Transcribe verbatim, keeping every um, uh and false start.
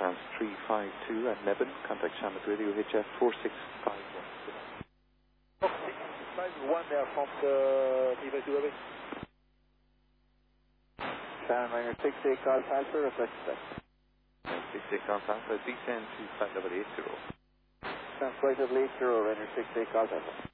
France three five two at Nebben. Contact Shamrock Radio H F four six five one. one there from the P five two Heavy. Channel six eight Golf Alpha, request back. six eight Golf Alpha, descend to flight level eight zero. Flight level eight zero, runner six eight Golf Alpha.